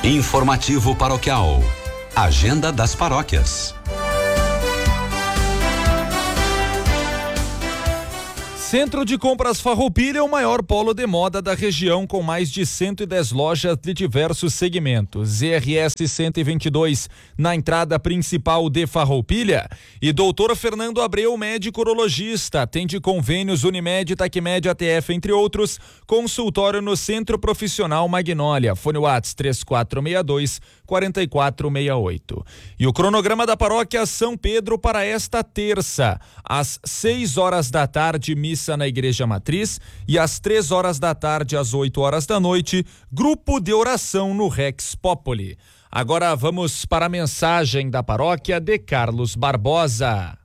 Informativo Paroquial. Agenda das paróquias. Centro de Compras Farroupilha é o maior polo de moda da região, com mais de 110 lojas de diversos segmentos. ZRS 122 na entrada principal de Farroupilha. E Dr. Fernando Abreu, médico urologista, atende convênios Unimed, Tacmed, ATF, entre outros. Consultório no Centro Profissional Magnólia. Fone WhatsApp 3462-4468. E o cronograma da paróquia São Pedro para esta terça, às 6 horas da tarde, missa na Igreja Matriz, e às 3 horas da tarde, às 8 horas da noite, grupo de oração no Rex Populi. Agora vamos para a mensagem da paróquia de Carlos Barbosa.